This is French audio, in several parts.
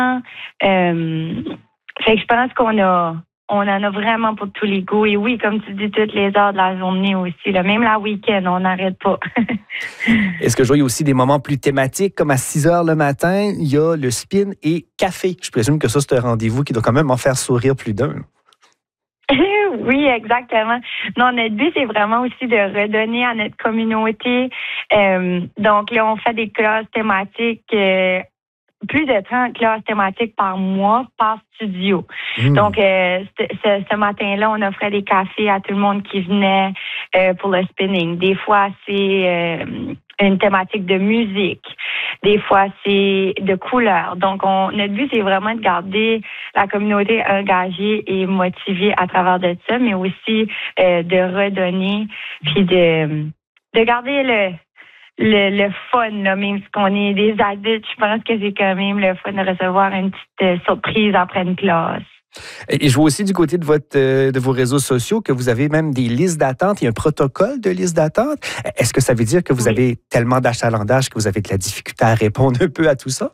Fait que je pense on en a vraiment pour tous les goûts. Et oui, comme tu dis, toutes les heures de la journée aussi. Là, même la week-end, on n'arrête pas. Est-ce que je vois, il y a aussi des moments plus thématiques, comme à 6 heures le matin, il y a le spin et café. Je présume que ça, c'est un rendez-vous qui doit quand même en faire sourire plus d'un. Oui, exactement. Non, notre but, c'est vraiment aussi de redonner à notre communauté. Donc là, on fait des classes thématiques, plus de 30 classes thématiques par mois, par studio. Donc, ce matin-là, on offrait des cafés à tout le monde qui venait pour le spinning. Des fois, c'est une thématique de musique. Des fois, c'est de couleurs. Donc, notre but, c'est vraiment de garder la communauté engagée et motivée à travers de ça, mais aussi de redonner, puis de garder le fun, là, même si on est des adultes, je pense que c'est quand même le fun de recevoir une petite surprise après une classe. Et je vois aussi du côté de vos réseaux sociaux que vous avez même des listes d'attente. Il y a un protocole de liste d'attente. Est-ce que ça veut dire que vous avez tellement d'achalandage que vous avez de la difficulté à répondre un peu à tout ça?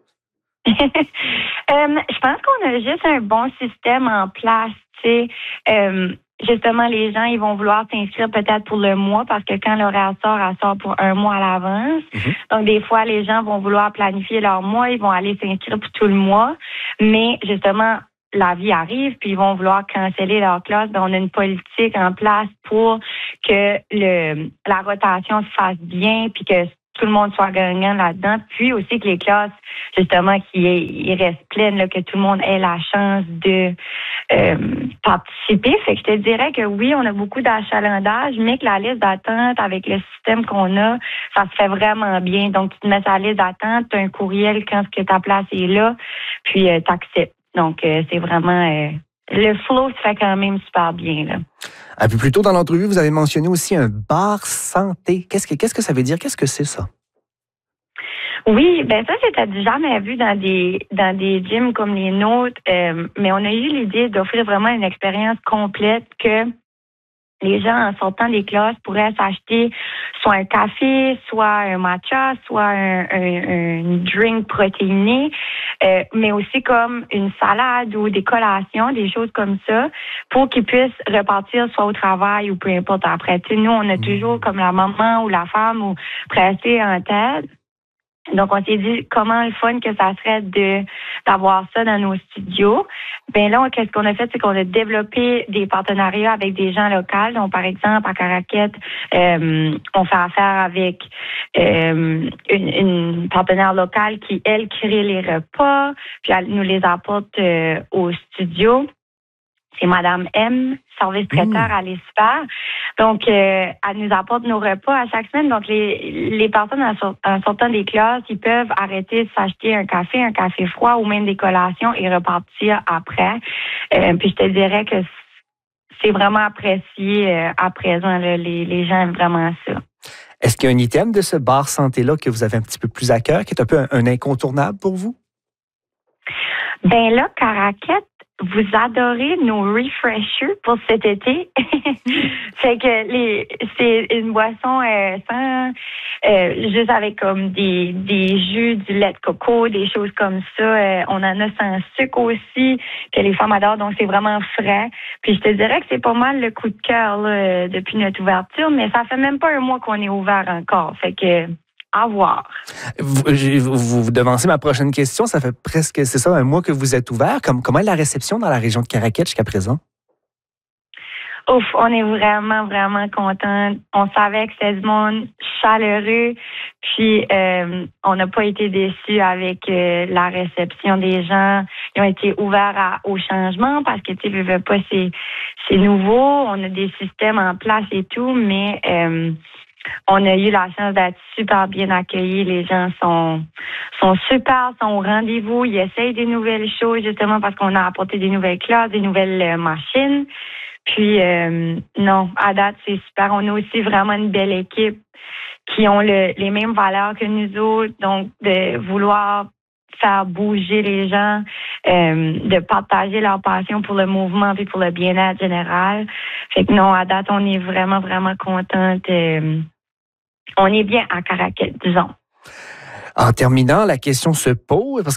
Je pense qu'on a juste un bon système en place, tu sais. Justement, les gens, ils vont vouloir s'inscrire peut-être pour le mois parce que quand l'horaire sort, elle sort pour un mois à l'avance. Donc, des fois, les gens vont vouloir planifier leur mois, ils vont aller s'inscrire pour tout le mois. Mais justement, la vie arrive, puis ils vont vouloir canceller leur classe. Donc, on a une politique en place pour que la rotation se fasse bien, puis que tout le monde soit gagnant là-dedans. Puis aussi que les classes, justement, qu'ils restent pleines, là, que tout le monde ait la chance de participer. Fait que je te dirais que oui, on a beaucoup d'achalandage, mais que la liste d'attente avec le système qu'on a, ça se fait vraiment bien. Donc, tu te mets sur la liste d'attente, tu as un courriel quand ce que ta place est là, puis tu acceptes. Donc, c'est vraiment... le flow se fait quand même super bien, là. Un peu plus tôt dans l'entrevue, vous avez mentionné aussi un bar santé. Qu'est-ce que ça veut dire? Qu'est-ce que c'est ça? Oui, ben ça, c'était jamais vu dans des gyms comme les nôtres, mais on a eu l'idée d'offrir vraiment une expérience complète que les gens, en sortant des classes, pourraient s'acheter soit un café, soit un matcha, soit un drink protéiné, mais aussi comme une salade ou des collations, des choses comme ça, pour qu'ils puissent repartir soit au travail ou peu importe après. Tu sais, nous, on a toujours comme la maman ou la femme ou pressé en tête. Donc, on s'est dit comment le fun que ça serait d'avoir ça dans nos studios. Ben là, qu'est-ce qu'on a fait, c'est qu'on a développé des partenariats avec des gens locaux. Donc, par exemple, à Caraquette, on fait affaire avec une partenaire locale qui, elle, crée les repas, puis elle nous les apporte au studio. C'est Madame M, service traiteur, elle est super. Donc, elle nous apporte nos repas à chaque semaine. Donc, les personnes, en sortant des classes, ils peuvent arrêter de s'acheter un café froid ou même des collations et repartir après. Puis, je te dirais que c'est vraiment apprécié à présent. Là, les gens aiment vraiment ça. Est-ce qu'il y a un item de ce bar santé-là que vous avez un petit peu plus à cœur, qui est un peu un incontournable pour vous? Ben là, Caraquette, vous adorez nos refreshers pour cet été. Fait que c'est une boisson sans juste avec comme des jus, du lait de coco, des choses comme ça. On en a sans sucre aussi, que les femmes adorent, donc c'est vraiment frais. Puis je te dirais que c'est pas mal le coup de cœur là, depuis notre ouverture, mais ça fait même pas un mois qu'on est ouvert encore. Fait que à voir. Vous devancez ma prochaine question. Ça fait presque, c'est ça, un mois que vous êtes ouvert. Comment est la réception dans la région de Caraquette jusqu'à présent? Ouf, on est vraiment, vraiment contents. On savait que c'était du monde chaleureux, puis on n'a pas été déçus avec la réception des gens. Ils ont été ouverts au changement parce que, tu veux pas, c'est nouveau. On a des systèmes en place et tout, mais on a eu la chance d'être super bien accueillis. Les gens sont super, sont au rendez-vous. Ils essayent des nouvelles choses, justement, parce qu'on a apporté des nouvelles classes, des nouvelles machines. Puis, non, à date, c'est super. On a aussi vraiment une belle équipe qui ont les mêmes valeurs que nous autres. Donc, de vouloir faire bouger les gens, de partager leur passion pour le mouvement et pour le bien-être général. Fait que non, à date, on est vraiment, vraiment contente. On est bien à Caraquette, disons. En terminant, la question se pose, parce